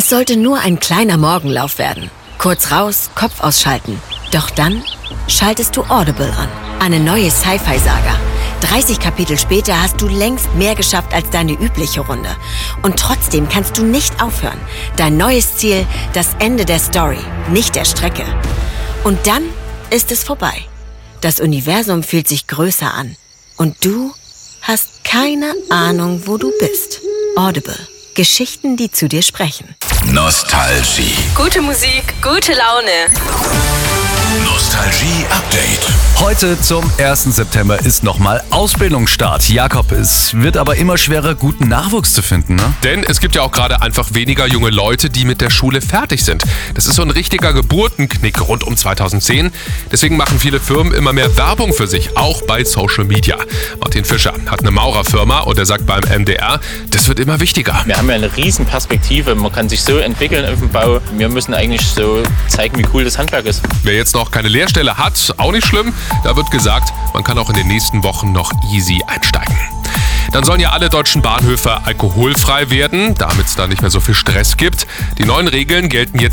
Es sollte nur ein kleiner Morgenlauf werden. Kurz raus, Kopf ausschalten. Doch dann schaltest du Audible an. Eine neue Sci-Fi-Saga. 30 Kapitel später hast du längst mehr geschafft als deine übliche Runde. Und trotzdem kannst du nicht aufhören. Dein neues Ziel, das Ende der Story, nicht der Strecke. Und dann ist es vorbei. Das Universum fühlt sich größer an. Und du hast keine Ahnung, wo du bist. Audible. Geschichten, die zu dir sprechen. Nostalgie. Gute Musik, gute Laune. Nostalgie Update. Heute zum 1. September ist nochmal Ausbildungsstart. Jakob, es wird aber immer schwerer, guten Nachwuchs zu finden, ne? Denn es gibt ja auch gerade einfach weniger junge Leute, die mit der Schule fertig sind. Das ist so ein richtiger Geburtenknick rund um 2010. Deswegen machen viele Firmen immer mehr Werbung für sich, auch bei Social Media. Martin Fischer hat eine Maurerfirma und er sagt beim MDR, das wird immer wichtiger. Wir haben ja eine riesen Perspektive. Man kann sich so entwickeln auf dem Bau. Wir müssen eigentlich so zeigen, wie cool das Handwerk ist. Wer jetzt noch keine Lehrstelle hat, auch nicht schlimm. Da wird gesagt, man kann auch in den nächsten Wochen noch easy einsteigen. Dann sollen ja alle deutschen Bahnhöfe alkoholfrei werden, damit es da nicht mehr so viel Stress gibt. Die neuen Regeln gelten jetzt